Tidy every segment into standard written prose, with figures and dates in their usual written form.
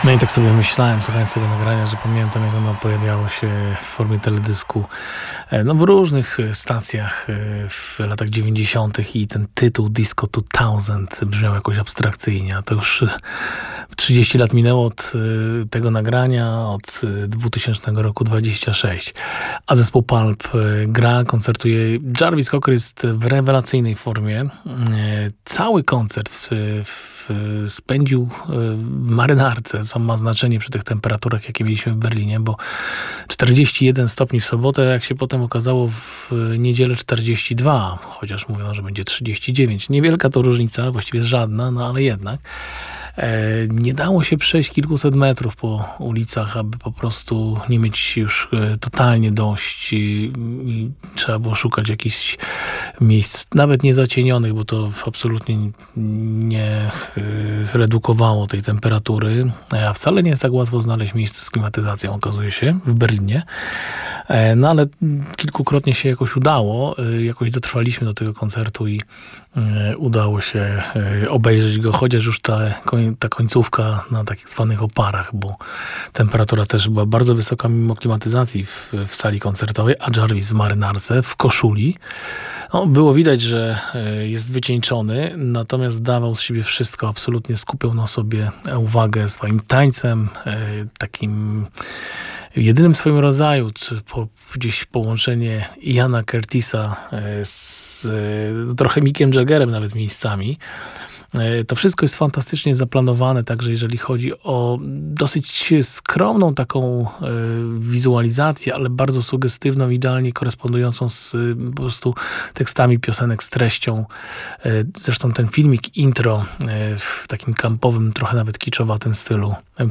No i tak sobie myślałem, słuchając tego nagrania, że pamiętam, jak ono pojawiało się w formie teledysku w różnych stacjach w latach 90. i ten tytuł Disco 2000 brzmiał jakoś abstrakcyjnie, a to już 30 lat minęło od tego nagrania, od 2000 roku 26. A zespół Pulp gra, koncertuje. Jarvis Cocker jest w rewelacyjnej formie. Cały koncert spędził w marynarce, co ma znaczenie przy tych temperaturach, jakie mieliśmy w Berlinie, bo 41 stopni w sobotę, jak się potem okazało w niedzielę 42, chociaż mówiono, że będzie 39. Niewielka to różnica, właściwie żadna, no ale jednak. Nie dało się przejść kilkuset metrów po ulicach, aby po prostu nie mieć już totalnie dość i trzeba było szukać jakichś miejsc, nawet nie zacienionych, bo to absolutnie nie redukowało tej temperatury, a wcale nie jest tak łatwo znaleźć miejsce z klimatyzacją, okazuje się, w Berlinie. No ale kilkukrotnie się jakoś udało, jakoś dotrwaliśmy do tego koncertu i udało się obejrzeć go, chociaż już ta końcówka na takich zwanych oparach, bo temperatura też była bardzo wysoka mimo klimatyzacji w sali koncertowej, a Jarvis w marynarce, w koszuli. No, było widać, że jest wycieńczony, natomiast dawał z siebie wszystko, absolutnie skupiał na sobie uwagę swoim tańcem, takim jedynym w swoim rodzaju, gdzieś połączenie Iana Curtisa z trochę Mickiem Jaggerem nawet miejscami. To wszystko jest fantastycznie zaplanowane, także jeżeli chodzi o dosyć skromną taką wizualizację, ale bardzo sugestywną, idealnie korespondującą z po prostu tekstami piosenek, z treścią. Zresztą ten filmik intro w takim kampowym, trochę nawet kiczowatym stylu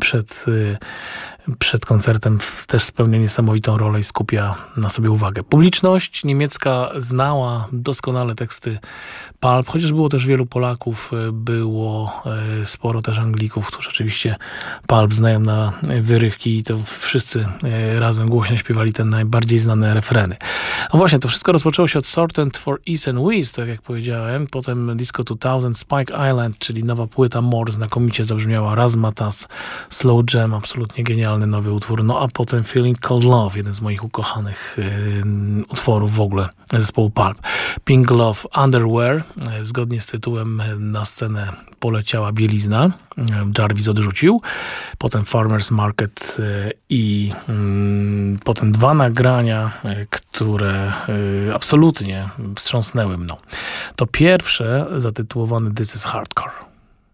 przed koncertem też spełnia niesamowitą rolę i skupia na sobie uwagę. Publiczność niemiecka znała doskonale teksty Pulp, chociaż było też wielu Polaków, było sporo też Anglików, którzy oczywiście Pulp znają na wyrywki i to wszyscy razem głośno śpiewali te najbardziej znane refreny. No właśnie, to wszystko rozpoczęło się od Sorted for East and West, tak jak powiedziałem, potem Disco 2000, Spike Island, czyli nowa płyta More, znakomicie zabrzmiała, Razzmatazz, Slow Jam, absolutnie genialny nowy utwór, no a potem Feeling Cold Love, jeden z moich ukochanych utworów w ogóle zespołu Pulp. Pink Love Underwear, zgodnie z tytułem na scenę poleciała bielizna, Jarvis odrzucił, potem Farmer's Market i potem dwa nagrania, które absolutnie wstrząsnęły mną. To pierwsze zatytułowane This is Hardcore.